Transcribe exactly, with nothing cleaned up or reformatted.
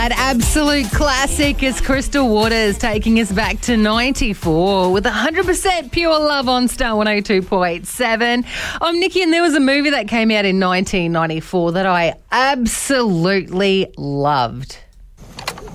An absolute classic is Crystal Waters taking us back to ninety-four with one hundred percent pure love on Star one oh two point seven. I'm Nikki, and there was a movie that came out in nineteen ninety-four that I absolutely loved.